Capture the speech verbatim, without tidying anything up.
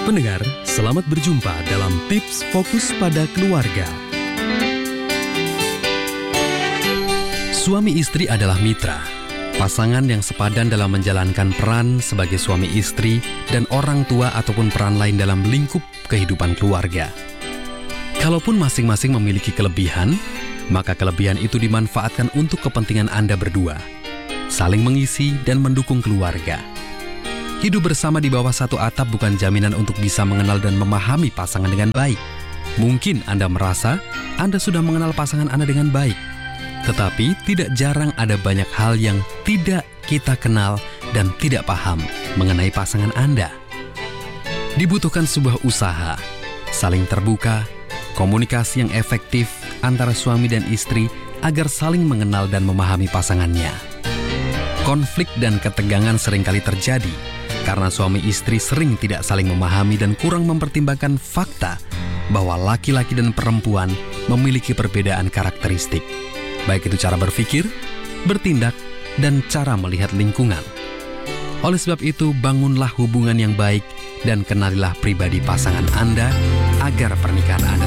Pendengar, selamat berjumpa dalam Tips Fokus pada Keluarga. Suami istri adalah mitra, pasangan yang sepadan dalam menjalankan peran sebagai suami istri dan orang tua ataupun peran lain dalam lingkup kehidupan keluarga. Kalaupun masing-masing memiliki kelebihan, maka kelebihan itu dimanfaatkan untuk kepentingan Anda berdua, saling mengisi dan mendukung keluarga. Hidup bersama di bawah satu atap bukan jaminan untuk bisa mengenal dan memahami pasangan dengan baik. Mungkin Anda merasa Anda sudah mengenal pasangan Anda dengan baik, tetapi tidak jarang ada banyak hal yang tidak kita kenal dan tidak paham mengenai pasangan Anda. Dibutuhkan sebuah usaha, saling terbuka, komunikasi yang efektif antara suami dan istri agar saling mengenal dan memahami pasangannya. Konflik dan ketegangan seringkali terjadi karena suami istri sering tidak saling memahami dan kurang mempertimbangkan fakta bahwa laki-laki dan perempuan memiliki perbedaan karakteristik, baik itu cara berpikir, bertindak, dan cara melihat lingkungan. Oleh sebab itu, bangunlah hubungan yang baik dan kenalilah pribadi pasangan Anda agar pernikahan Anda